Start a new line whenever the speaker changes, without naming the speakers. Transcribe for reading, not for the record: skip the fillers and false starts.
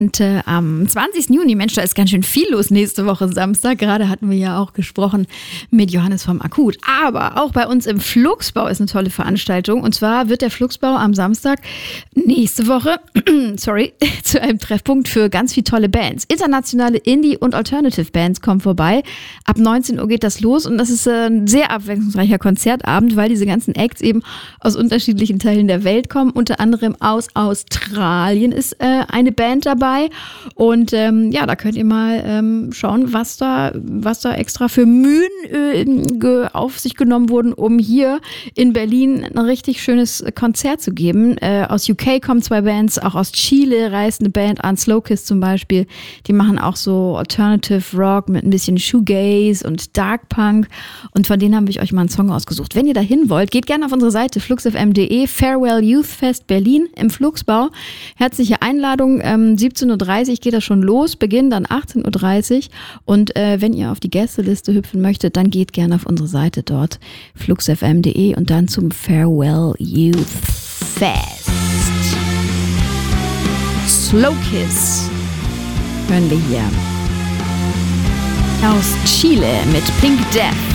Und am 20. Juni, Mensch, da ist ganz schön viel los nächste Woche Samstag. Gerade hatten wir ja auch gesprochen mit Johannes vom Akut. Aber auch bei uns im Flugsbau ist eine tolle Veranstaltung. Und zwar wird der Flugsbau am Samstag nächste Woche, zu einem Treffpunkt für ganz viele tolle Bands. Internationale Indie- und Alternative-Bands kommen vorbei. Ab 19 Uhr geht das los und das ist ein sehr abwechslungsreicher Konzertabend, weil diese ganzen Acts eben aus unterschiedlichen Teilen der Welt kommen. Unter anderem aus Australien ist eine Band dabei. Und da könnt ihr mal schauen, was da extra für Mühen auf sich genommen wurden, um hier in Berlin ein richtig schönes Konzert zu geben. Aus UK kommen 2 Bands, auch aus Chile reist eine Band an, Slow Kiss zum Beispiel. Die machen auch so Alternative Rock mit ein bisschen Shoegaze und Dark Punk. Und von denen habe ich euch mal einen Song ausgesucht. Wenn ihr da hin wollt, geht gerne auf unsere Seite fluxfm.de. Farewell Youth Fest Berlin im Flugsbau. Herzliche Einladung. 17:30 Uhr geht das schon los, Beginn dann 18:30 Uhr. Und wenn ihr auf die Gästeliste hüpfen möchtet, dann geht gerne auf unsere Seite dort, fluxfm.de, und dann zum Farewell Youth Fest. Slow Kiss hören wir hier aus Chile mit Pink Death.